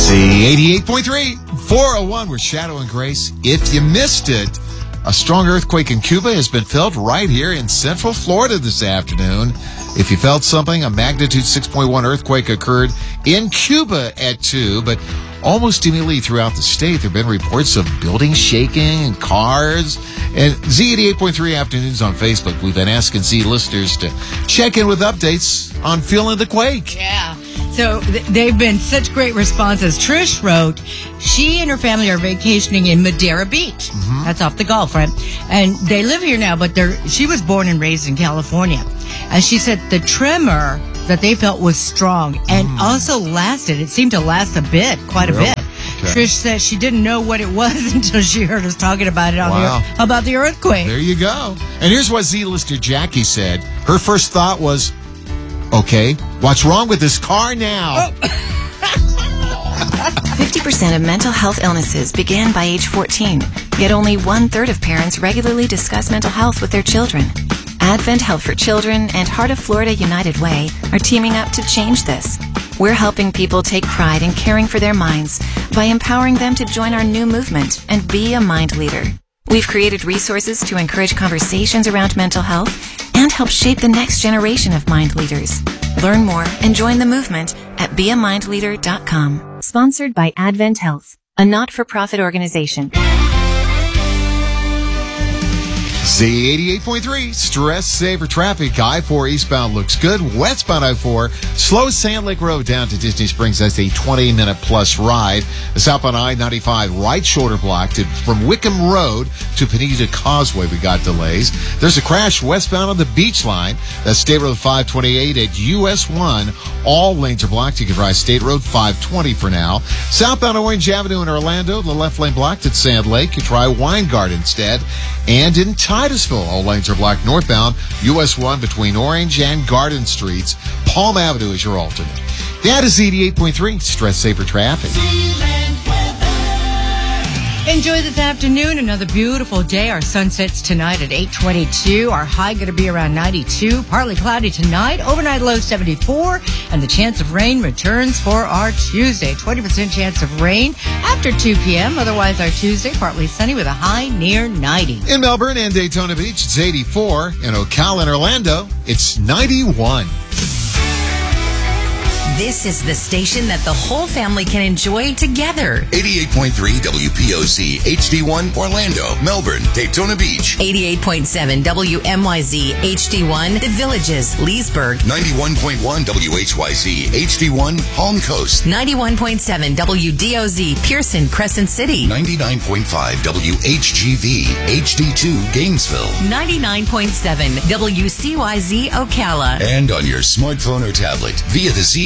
Z88.3, 401, we're Shadow and Grace. If you missed it, a strong earthquake in Cuba has been felt right here in Central Florida this afternoon. If you felt something, a magnitude 6.1 earthquake occurred in Cuba at 2, but almost immediately throughout the state, there have been reports of buildings shaking and cars. And Z88.3 Afternoons on Facebook, we've been asking Z listeners to check in with updates on feeling the quake. Yeah. So they've been such great responses. Trish wrote, she and her family are vacationing in Madeira Beach. Mm-hmm. That's off the Gulf, right? And they live here now, but she was born and raised in California. And she said the tremor that they felt was strong and also lasted. It seemed to last quite a bit. Okay. Trish said she didn't know what it was until she heard us talking about it about the earthquake. There you go. And here's what Z-lister Jackie said. Her first thought was, okay, what's wrong with this car now? 50% of mental health illnesses begin by age 14, yet only 1/3 of parents regularly discuss mental health with their children. Advent Health for Children and Heart of Florida United Way are teaming up to change this. We're helping people take pride in caring for their minds by empowering them to join our new movement and be a mind leader. We've created resources to encourage conversations around mental health and help shape the next generation of mind leaders. Learn more and join the movement at beamindleader.com. Sponsored by Advent Health, a not-for-profit organization. Z88.3, stress saver traffic. I-4 eastbound looks good. Westbound I-4, slow Sand Lake Road down to Disney Springs. That's a 20-minute plus ride. Southbound I-95, right shoulder blocked from Wickham Road to Pineda Causeway. We got delays. There's a crash westbound on the Beach Line. That's State Road 528 at US 1. All lanes are blocked. You can drive State Road 520 for now. Southbound Orange Avenue in Orlando, the left lane blocked at Sand Lake. You try Weingart instead. And in Titusville, all lanes are blocked northbound, US 1 between Orange and Garden Streets. Palm Avenue is your alternate. That is Z88.3, stress saver traffic. Enjoy this afternoon. Another beautiful day. Our sun sets tonight at 8:22. Our high going to be around 92. Partly cloudy tonight. Overnight low 74. And the chance of rain returns for our Tuesday. 20% chance of rain after 2 p.m. Otherwise, our Tuesday, partly sunny with a high near 90. In Melbourne and Daytona Beach, it's 84. In Ocala and Orlando, it's 91. This is the station that the whole family can enjoy together. 88.3 WPOC, HD1, Orlando, Melbourne, Daytona Beach. 88.7 WMYZ, HD1, The Villages, Leesburg. 91.1 WHYZ, HD1, Palm Coast. 91.7 WDOZ, Pearson, Crescent City. 99.5 WHGV, HD2, Gainesville. 99.7 WCYZ, Ocala. And on your smartphone or tablet via the Z